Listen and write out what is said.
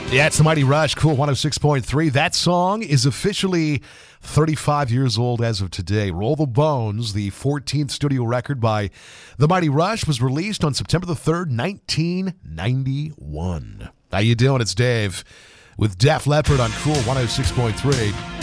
Yeah, it's the Mighty Rush, Cool 106.3. That song is officially 35 years old as of today. Roll the Bones, the 14th studio record by the Mighty Rush, was released on September the 3rd, 1991. How you doing? It's Dave with Def Leppard on Cool 106.3.